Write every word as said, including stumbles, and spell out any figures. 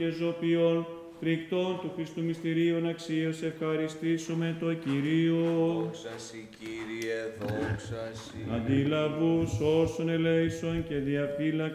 και ζωπιών, φρικτών του Χριστού μυστηρίων αξίας ευχαριστήσουμε το Κυρίο. Δόξα σοι, Κύριε, δόξα σοι. Αντιλαβούς όσων ελέησον και διαφύλαξον